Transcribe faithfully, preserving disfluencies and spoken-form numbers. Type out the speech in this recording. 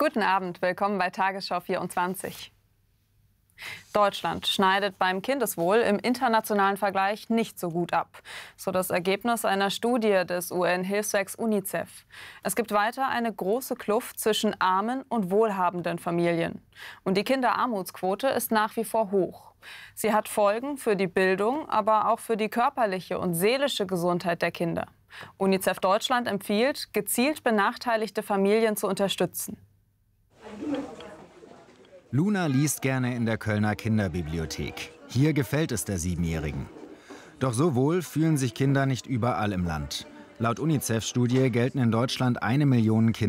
Guten Abend, willkommen bei Tagesschau vierundzwanzig. Deutschland schneidet beim Kindeswohl im internationalen Vergleich nicht so gut ab. So das Ergebnis einer Studie des U N-Hilfswerks UNICEF. Es gibt weiter eine große Kluft zwischen armen und wohlhabenden Familien. Und die Kinderarmutsquote ist nach wie vor hoch. Sie hat Folgen für die Bildung, aber auch für die körperliche und seelische Gesundheit der Kinder. UNICEF Deutschland empfiehlt, gezielt benachteiligte Familien zu unterstützen. Luna liest gerne in der Kölner Kinderbibliothek. Hier gefällt es der Siebenjährigen. Doch so wohl fühlen sich Kinder nicht überall im Land. Laut UNICEF-Studie gelten in Deutschland eine Million Kinder